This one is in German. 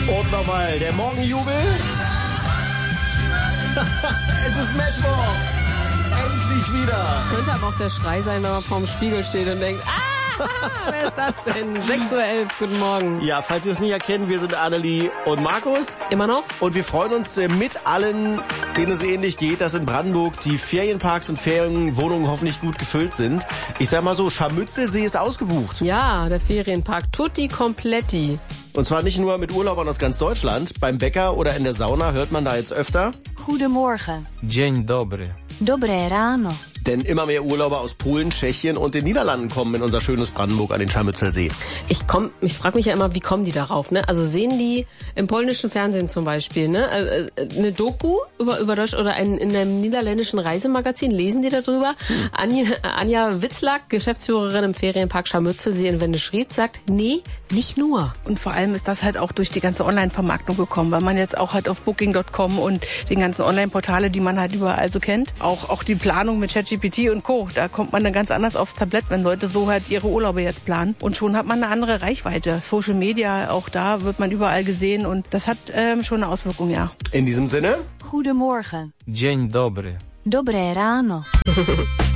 Und nochmal der Morgenjubel. Es ist Mittwoch. Endlich wieder. Das könnte aber auch der Schrei sein, wenn man vorm Spiegel steht und denkt, wer ist das denn? 6:11 Uhr, guten Morgen. Ja, falls Sie es nicht erkennen, wir sind Annelie und Markus. Immer noch? Und wir freuen uns mit allen, denen es ähnlich geht, dass in Brandenburg die Ferienparks und Ferienwohnungen hoffentlich gut gefüllt sind. Ich sag mal so, Scharmützelsee ist ausgebucht. Ja, der Ferienpark Tutti Kompletti. Und zwar nicht nur mit Urlaubern aus ganz Deutschland. Beim Bäcker oder in der Sauna hört man da jetzt öfter. Goedemorgen. Dzień dobry. Dobre rano. Denn immer mehr Urlauber aus Polen, Tschechien und den Niederlanden kommen in unser schönes Brandenburg an den Scharmützelsee. Ich frage mich ja immer, wie kommen die darauf, ne? Also sehen die im polnischen Fernsehen zum Beispiel, ne? Eine Doku über Deutsch oder in einem niederländischen Reisemagazin, lesen die darüber? Anja Witzlack, Geschäftsführerin im Ferienpark Scharmützelsee in Wendischried, sagt, nee, nicht nur. Und vor allem ist das halt auch durch die ganze Online-Vermarktung gekommen, weil man jetzt auch halt auf Booking.com und den ganzen Online-Portale, die man halt überall so kennt, auch die Planung mit ChatGPT und Co., da kommt man dann ganz anders aufs Tablett, wenn Leute so halt ihre Urlaube jetzt planen. Und schon hat man eine andere Reichweite. Social Media, auch da wird man überall gesehen und das hat schon eine Auswirkung, ja. In diesem Sinne. Goedemorgen. Dzień dobry. Dobre rano.